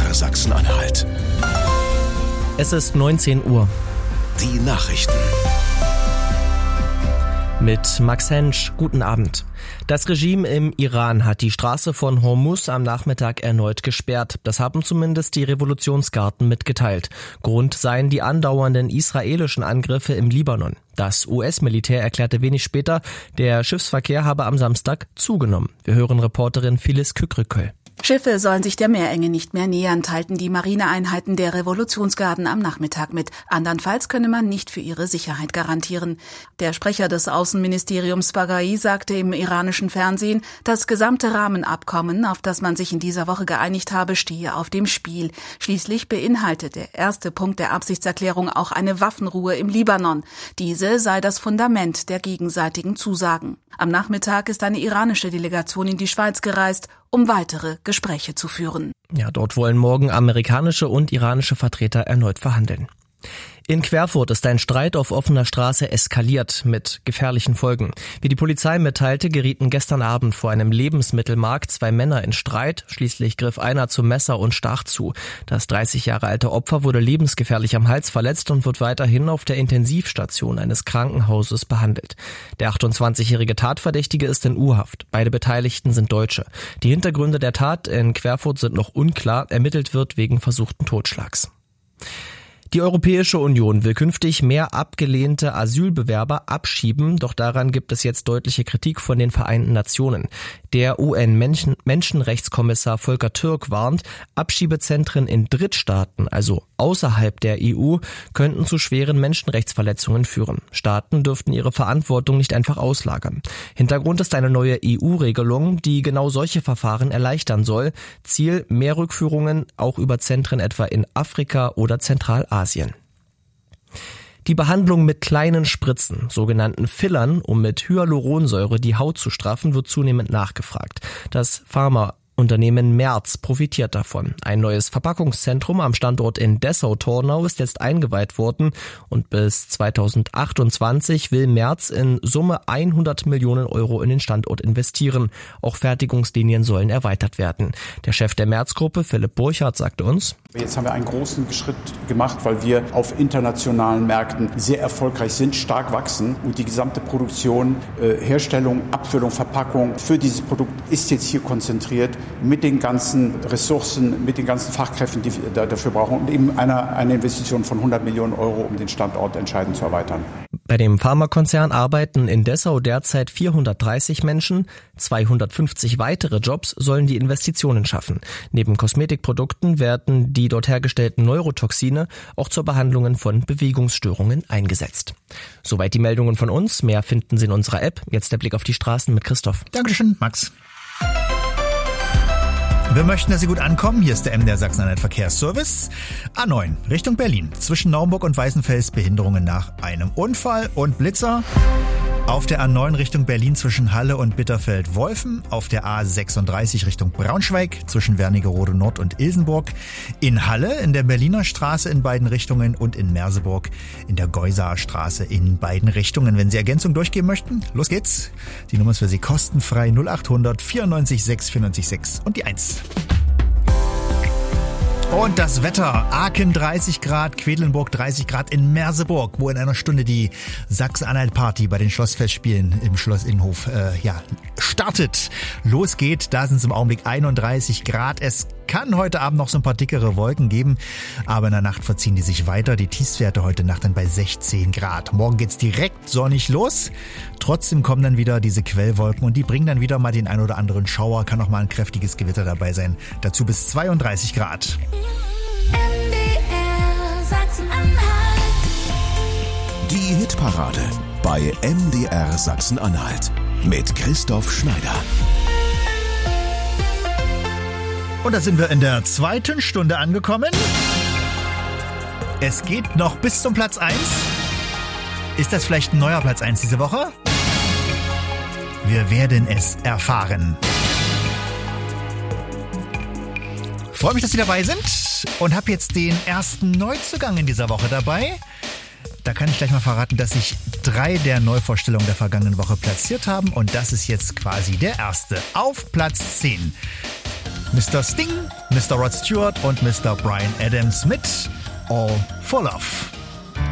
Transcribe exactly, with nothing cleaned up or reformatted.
R Sachsen-Anhalt. Es ist neunzehn Uhr. Die Nachrichten. Mit Max Hensch, guten Abend. Das Regime im Iran hat die Straße von Hormuz am Nachmittag erneut gesperrt. Das haben zumindest die Revolutionsgarden mitgeteilt. Grund seien die andauernden israelischen Angriffe im Libanon. Das U S-Militär erklärte wenig später, der Schiffsverkehr habe am Samstag zugenommen. Wir hören Reporterin Phyllis Kükrüköll. Schiffe sollen sich der Meerenge nicht mehr nähern, teilten die Marineeinheiten der Revolutionsgarden am Nachmittag mit. Andernfalls könne man nicht für ihre Sicherheit garantieren. Der Sprecher des Außenministeriums Baghai sagte im iranischen Fernsehen, das gesamte Rahmenabkommen, auf das man sich in dieser Woche geeinigt habe, stehe auf dem Spiel. Schließlich beinhalte der erste Punkt der Absichtserklärung auch eine Waffenruhe im Libanon. Diese sei das Fundament der gegenseitigen Zusagen. Am Nachmittag ist eine iranische Delegation in die Schweiz gereist, um weitere Gespräche zu führen. Ja, dort wollen morgen amerikanische und iranische Vertreter erneut verhandeln. In Querfurt ist ein Streit auf offener Straße eskaliert mit gefährlichen Folgen. Wie die Polizei mitteilte, gerieten gestern Abend vor einem Lebensmittelmarkt zwei Männer in Streit. Schließlich griff einer zum Messer und stach zu. Das dreißig Jahre alte Opfer wurde lebensgefährlich am Hals verletzt und wird weiterhin auf der Intensivstation eines Krankenhauses behandelt. Der achtundzwanzigjährige Tatverdächtige ist in U-Haft. Beide Beteiligten sind Deutsche. Die Hintergründe der Tat in Querfurt sind noch unklar. Ermittelt wird wegen versuchten Totschlags. Die Europäische Union will künftig mehr abgelehnte Asylbewerber abschieben, doch daran gibt es jetzt deutliche Kritik von den Vereinten Nationen. Der U N-Menschenrechtskommissar Volker Türk warnt, Abschiebezentren in Drittstaaten, also außerhalb der E U, könnten zu schweren Menschenrechtsverletzungen führen. Staaten dürften ihre Verantwortung nicht einfach auslagern. Hintergrund ist eine neue E U-Regelung, die genau solche Verfahren erleichtern soll. Ziel: mehr Rückführungen, auch über Zentren etwa in Afrika oder Zentralasien. Asien. Die Behandlung mit kleinen Spritzen, sogenannten Fillern, um mit Hyaluronsäure die Haut zu straffen, wird zunehmend nachgefragt. Das Pharma Unternehmen Merz profitiert davon. Ein neues Verpackungszentrum am Standort in Dessau-Tornau ist jetzt eingeweiht worden und bis zweitausendachtundzwanzig will Merz in Summe hundert Millionen Euro in den Standort investieren. Auch Fertigungslinien sollen erweitert werden. Der Chef der Merz-Gruppe, Philipp Burchardt, sagte uns: Jetzt haben wir einen großen Schritt gemacht, weil wir auf internationalen Märkten sehr erfolgreich sind, stark wachsen und die gesamte Produktion, äh, Herstellung, Abfüllung, Verpackung für dieses Produkt ist jetzt hier konzentriert, mit den ganzen Ressourcen, mit den ganzen Fachkräften, die wir dafür brauchen und eben eine, eine Investition von hundert Millionen Euro, um den Standort entscheidend zu erweitern. Bei dem Pharmakonzern arbeiten in Dessau derzeit vierhundertdreißig Menschen. zweihundertfünfzig weitere Jobs sollen die Investitionen schaffen. Neben Kosmetikprodukten werden die dort hergestellten Neurotoxine auch zur Behandlung von Bewegungsstörungen eingesetzt. Soweit die Meldungen von uns. Mehr finden Sie in unserer App. Jetzt der Blick auf die Straßen mit Christoph. Dankeschön, Max. Wir möchten, dass Sie gut ankommen. Hier ist der M D R Sachsen-Anhalt Verkehrsservice. A neun Richtung Berlin. Zwischen Naumburg und Weißenfels Behinderungen nach einem Unfall und Blitzer. Auf der A neun Richtung Berlin zwischen Halle und Bitterfeld-Wolfen. Auf der A sechsunddreißig Richtung Braunschweig zwischen Wernigerode Nord und Ilsenburg. In Halle in der Berliner Straße in beiden Richtungen und in Merseburg in der Geusaer Straße in beiden Richtungen. Wenn Sie Ergänzung durchgehen möchten, los geht's. Die Nummer ist für Sie kostenfrei null achthundert vierundneunzig sechs vierundneunzig sechs und die eins. Und das Wetter, Aachen dreißig Grad, Quedlinburg dreißig Grad, in Merseburg, wo in einer Stunde die Sachsen-Anhalt-Party bei den Schlossfestspielen im Schloss Innenhof äh, ja, startet. Los geht, da sind es im Augenblick einunddreißig Grad. Es kann heute Abend noch so ein paar dickere Wolken geben, aber in der Nacht verziehen die sich weiter. Die Tiefstwerte heute Nacht dann bei sechzehn Grad. Morgen geht's direkt sonnig los. Trotzdem kommen dann wieder diese Quellwolken und die bringen dann wieder mal den ein oder anderen Schauer. Kann auch mal ein kräftiges Gewitter dabei sein. Dazu bis zweiunddreißig Grad. M D R Sachsen-Anhalt. Die Hitparade bei M D R Sachsen-Anhalt mit Christoph Schneider. Und da sind wir in der zweiten Stunde angekommen. Es geht noch bis zum Platz eins. Ist das vielleicht ein neuer Platz eins diese Woche? Wir werden es erfahren. Freue mich, dass Sie dabei sind und habe jetzt den ersten Neuzugang in dieser Woche dabei. Da kann ich gleich mal verraten, dass sich drei der Neuvorstellungen der vergangenen Woche platziert haben und das ist jetzt quasi der erste. Auf Platz zehn. Mister Sting, Mister Rod Stewart und Mister Bryan Adams mit All for Love.